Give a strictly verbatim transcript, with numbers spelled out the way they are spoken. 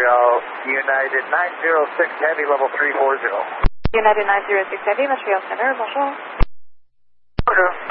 Montreal, United nine zero six Heavy, level three four zero. United nine zero six Heavy, Montreal Center, bonjour. Bonjour.